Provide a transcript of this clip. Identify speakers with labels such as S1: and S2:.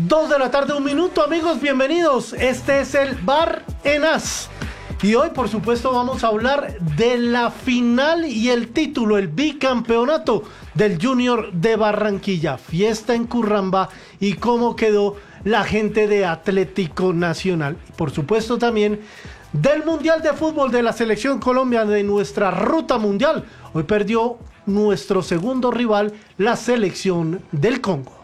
S1: 2 de la tarde, 1 minuto, amigos, bienvenidos. Este es el Bar en As. Y hoy, por supuesto, vamos a hablar de la final y el título, el bicampeonato del Junior de Barranquilla. Fiesta en Curramba y cómo quedó la gente de Atlético Nacional. Y por supuesto también del Mundial de Fútbol de la Selección Colombia, de nuestra ruta mundial. Hoy perdió nuestro segundo rival, la Selección del Congo.